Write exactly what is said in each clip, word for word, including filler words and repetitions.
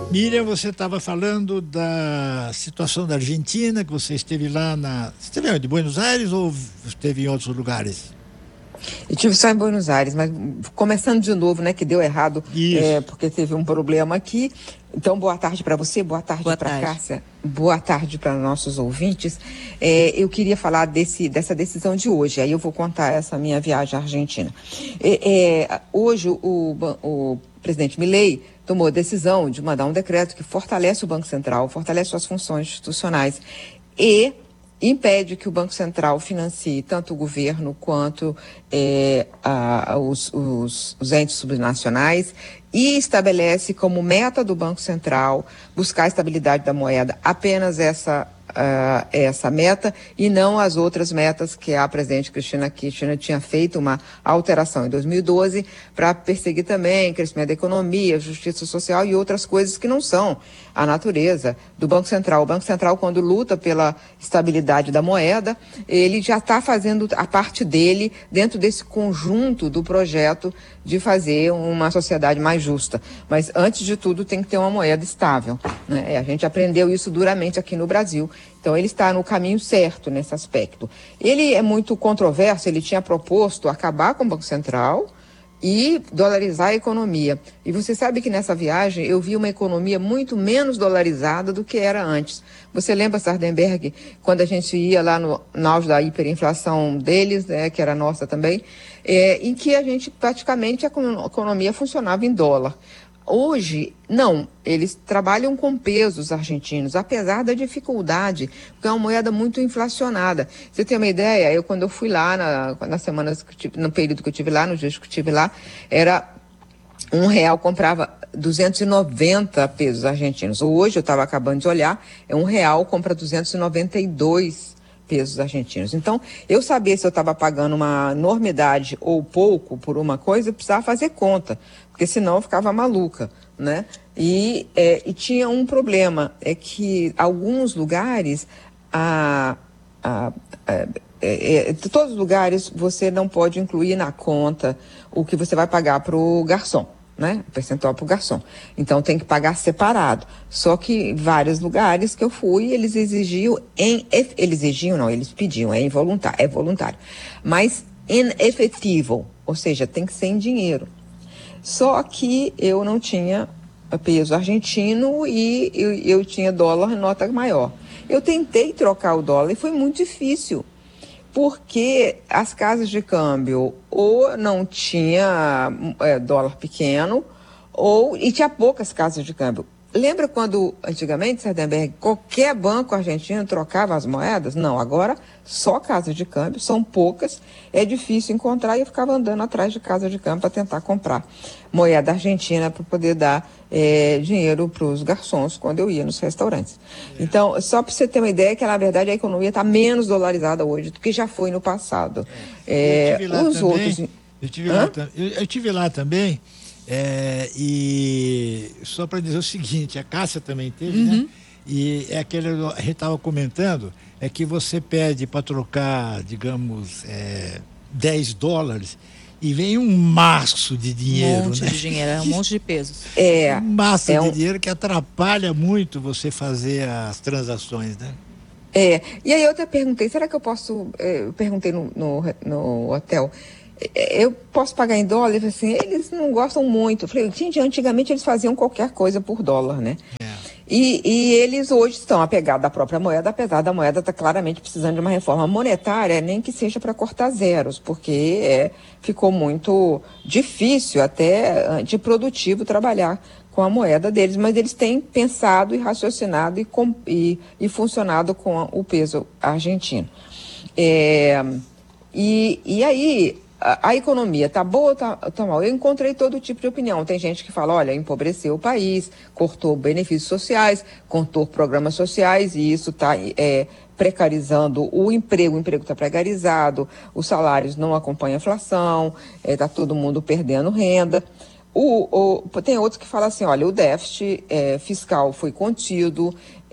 Miriam, você estava falando da situação da Argentina, que você esteve lá na... Você esteve onde? Buenos Aires ou esteve em outros lugares? Eu estive só em Buenos Aires, mas começando de novo, né, que deu errado, é, porque teve um problema aqui. Então, boa tarde para você, boa tarde para Cássia, boa tarde para nossos ouvintes. É, eu queria falar desse, dessa decisão de hoje, aí eu vou contar essa minha viagem à Argentina. É, é, hoje, o, o presidente Milei tomou a decisão de mandar um decreto que fortalece o Banco Central, fortalece suas funções institucionais e impede que o Banco Central financie tanto o governo quanto é, a, os, os, os entes subnacionais e estabelece como meta do Banco Central buscar a estabilidade da moeda apenas essa, uh, essa meta e não as outras metas que a presidente Cristina Kirchner tinha feito uma alteração em dois mil e doze para perseguir também crescimento da economia, justiça social e outras coisas que não são a natureza do Banco Central. O Banco Central, quando luta pela estabilidade da moeda, ele já está fazendo a parte dele dentro desse conjunto do projeto de fazer uma sociedade mais justa. Mas, antes de tudo, tem que ter uma moeda estável, né? A gente aprendeu isso duramente aqui no Brasil. Então, ele está no caminho certo nesse aspecto. Ele é muito controverso, ele tinha proposto acabar com o Banco Central e dolarizar a economia. E você sabe que nessa viagem eu vi uma economia muito menos dolarizada do que era antes. Você lembra, Sardenberg, quando a gente ia lá no, no auge da hiperinflação deles, né, que era nossa também, é, em que a gente praticamente a economia funcionava em dólar. Hoje, não, eles trabalham com pesos argentinos, apesar da dificuldade, porque é uma moeda muito inflacionada. Você tem uma ideia? Eu, quando eu fui lá, na, nas semanas, que tive, no período que eu tive lá, nos dias que eu tive lá, era um real, comprava duzentos e noventa pesos argentinos. Hoje, eu estava acabando de olhar, é um real, compra duzentos e noventa e dois pesos argentinos. Então, eu sabia se eu estava pagando uma enormidade ou pouco por uma coisa, eu precisava fazer conta, porque senão eu ficava maluca, né? E, é, e tinha um problema, é que alguns lugares, a, a, a, é, é, todos os lugares você não pode incluir na conta o que você vai pagar para o garçom, né? O percentual para o garçom. Então tem que pagar separado. Só que vários lugares que eu fui, eles exigiam em eles exigiam, não, eles pediam, é involuntário, é voluntário. Mas em efetivo, ou seja, tem que ser em dinheiro. Só que eu não tinha peso argentino e eu, eu tinha dólar nota maior. Eu tentei trocar o dólar e foi muito difícil, porque as casas de câmbio ou não tinha é, dólar pequeno, ou e tinha poucas casas de câmbio. Lembra quando, antigamente, Sardenberg, qualquer banco argentino trocava as moedas? Não, agora só casas de câmbio, são poucas, é difícil encontrar e eu ficava andando atrás de casa de câmbio para tentar comprar moeda argentina para poder dar é, dinheiro para os garçons quando eu ia nos restaurantes. É. Então, só para você ter uma ideia que, na verdade, a economia está menos dolarizada hoje do que já foi no passado. É. Eu tive lá os também, outros... Eu tive, lá, eu, eu tive lá também... É, e só para dizer o seguinte, a Cássia também teve, uhum. né? E é aquele, a gente estava comentando, é que você pede para trocar, digamos, é, dez dólares e vem um maço de dinheiro. Um monte né? de dinheiro, é um monte de pesos. É, um maço é de um... dinheiro que atrapalha muito você fazer as transações, né? É, e aí eu até perguntei, será que eu posso, eu perguntei no, no, no hotel, eu posso pagar em dólar? Ele falou assim, eles não gostam muito. Eu falei, gente, antigamente eles faziam qualquer coisa por dólar, né? É. E, e eles hoje estão apegados à própria moeda, apesar da moeda estar tá claramente precisando de uma reforma monetária, nem que seja para cortar zeros, porque é, ficou muito difícil, até antiprodutivo trabalhar com a moeda deles, mas eles têm pensado e raciocinado e, com, e, e funcionado com o peso argentino. É, e, e aí... A, a economia está boa ou está tá mal? Eu encontrei todo tipo de opinião. Tem gente que fala, olha, empobreceu o país, cortou benefícios sociais, cortou programas sociais e isso está é, precarizando o emprego. O emprego está precarizado, os salários não acompanham a inflação, está é, todo mundo perdendo renda. O, o, tem outros que falam assim, olha, o déficit é, fiscal foi contido,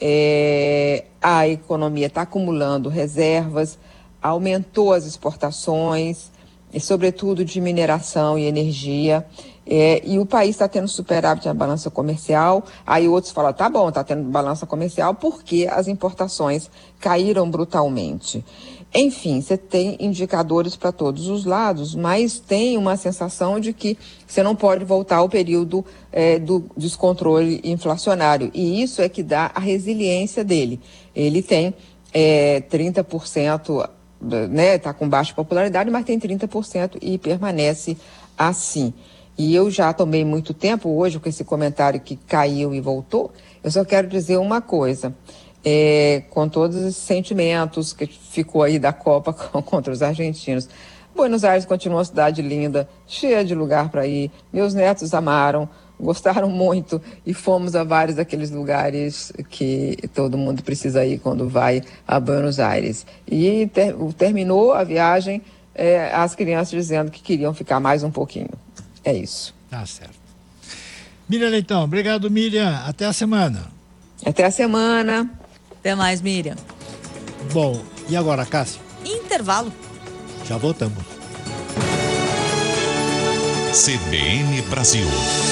é, a economia está acumulando reservas, aumentou as exportações, e sobretudo de mineração e energia. É, e o país está tendo superávit na balança comercial. Aí outros falam, tá bom, está tendo balança comercial porque as importações caíram brutalmente. Enfim, você tem indicadores para todos os lados, mas tem uma sensação de que você não pode voltar ao período é, do descontrole inflacionário. E isso é que dá a resiliência dele. Ele tem é, trinta por cento, né, está com baixa popularidade, mas tem trinta por cento e permanece assim. E eu já tomei muito tempo hoje com esse comentário que caiu e voltou. Eu só quero dizer uma coisa, é, com todos os sentimentos que ficou aí da Copa contra os argentinos. Buenos Aires continua uma cidade linda, cheia de lugar para ir. Meus netos amaram, gostaram muito e fomos a vários daqueles lugares que todo mundo precisa ir quando vai a Buenos Aires. E ter, terminou a viagem, é, as crianças dizendo que queriam ficar mais um pouquinho. É isso. Tá certo. Miriam Leitão, obrigado, Miriam. Até a semana. Até a semana. Até mais, Miriam. Bom, e agora, Cássia? Intervalo. Já voltamos. C B N Brasil.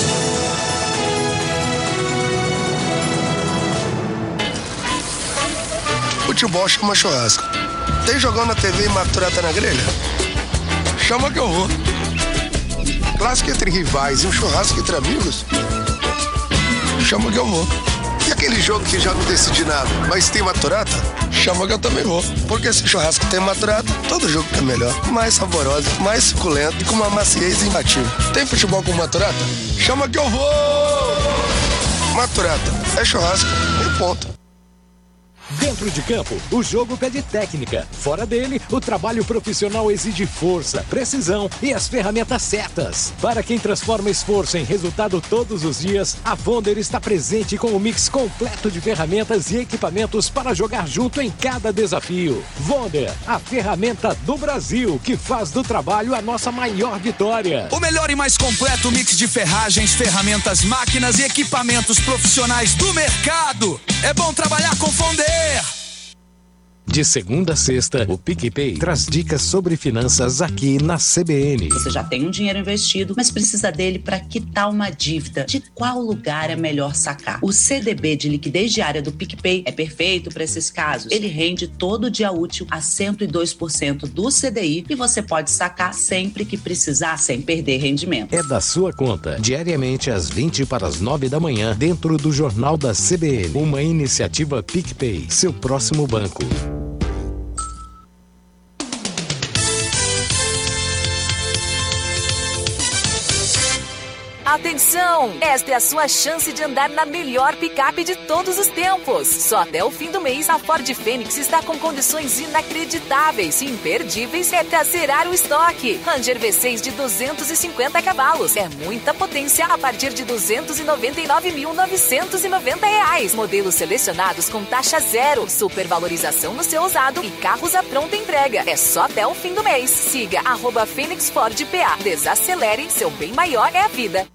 Futebol chama churrasco. Tem jogão na T V e maturata na grelha? Chama que eu vou. Clássico entre rivais e um churrasco entre amigos? Chama que eu vou. E aquele jogo que já não decidi nada, mas tem maturata? Chama que eu também vou. Porque se churrasco tem maturata, todo jogo é melhor. Mais saboroso, mais suculento e com uma maciez imbatível. Tem futebol com maturata? Chama que eu vou! Maturata é churrasco e ponto. Dentro de campo, o jogo pede técnica. Fora dele, o trabalho profissional exige força, precisão e as ferramentas certas. Para quem transforma esforço em resultado todos os dias, a Vonder está presente com um mix completo de ferramentas e equipamentos para jogar junto em cada desafio. Vonder, a ferramenta do Brasil que faz do trabalho a nossa maior vitória. O melhor e mais completo mix de ferragens, ferramentas, máquinas e equipamentos profissionais do mercado. É bom trabalhar com Vonder. De segunda a sexta, o PicPay traz dicas sobre finanças aqui na C B N. Você já tem um dinheiro investido, mas precisa dele para quitar uma dívida. De qual lugar é melhor sacar? O C D B de liquidez diária do PicPay é perfeito para esses casos. Ele rende todo dia útil a cento e dois por cento do C D I e você pode sacar sempre que precisar, sem perder rendimento. É da sua conta, diariamente às vinte para as nove da manhã, dentro do Jornal da C B N. Uma iniciativa PicPay, seu próximo banco. Atenção! Esta é a sua chance de andar na melhor picape de todos os tempos. Só até o fim do mês, a Ford Fênix está com condições inacreditáveis e imperdíveis é para zerar o estoque. Ranger V seis de duzentos e cinquenta cavalos. É muita potência a partir de duzentos e noventa e nove mil novecentos e noventa reais. Modelos selecionados com taxa zero, supervalorização no seu usado e carros à pronta entrega. É só até o fim do mês. Siga arroba Fênix Ford P A. Desacelere, seu bem maior é a vida.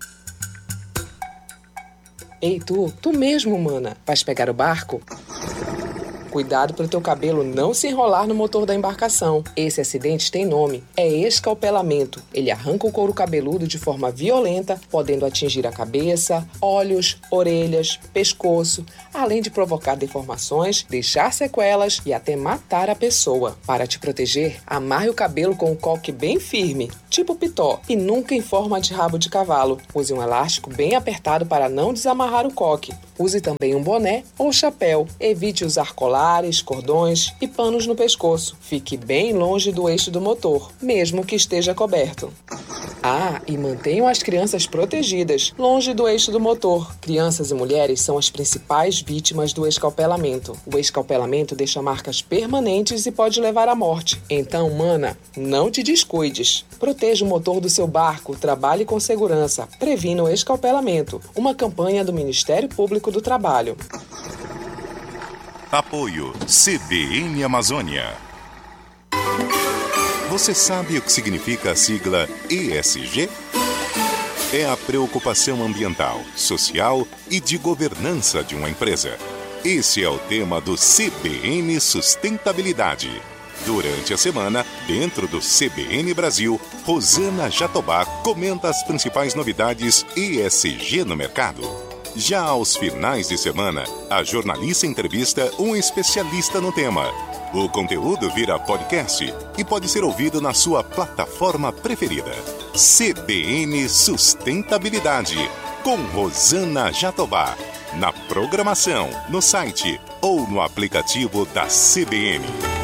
Ei, tu, tu mesmo, mana, vais pegar o barco? Cuidado para o teu cabelo não se enrolar no motor da embarcação. Esse acidente tem nome, é escalpelamento. Ele arranca o couro cabeludo de forma violenta, podendo atingir a cabeça, olhos, orelhas, pescoço, além de provocar deformações, deixar sequelas e até matar a pessoa. Para te proteger, amarre o cabelo com um coque bem firme, tipo pitó, e nunca em forma de rabo de cavalo. Use um elástico bem apertado para não desamarrar o coque. Use também um boné ou chapéu. Evite usar colares, cordões e panos no pescoço. Fique bem longe do eixo do motor, mesmo que esteja coberto. Ah, e mantenham as crianças protegidas, longe do eixo do motor. Crianças e mulheres são as principais vítimas do escalpelamento. O escalpelamento deixa marcas permanentes e pode levar à morte. Então, mana, não te descuides. Proteja o motor do seu barco, trabalhe com segurança, previna o escalpelamento. Uma campanha do Ministério Público do Trabalho. Apoio C B N Amazônia. Você sabe o que significa a sigla E S G? É a preocupação ambiental, social e de governança de uma empresa. Esse é o tema do C B N Sustentabilidade. Durante a semana, dentro do C B N Brasil, Rosana Jatobá comenta as principais novidades E S G no mercado. Já aos finais de semana, a jornalista entrevista um especialista no tema. O conteúdo vira podcast e pode ser ouvido na sua plataforma preferida. C B N Sustentabilidade, com Rosana Jatobá. Na programação, no site ou no aplicativo da C B N.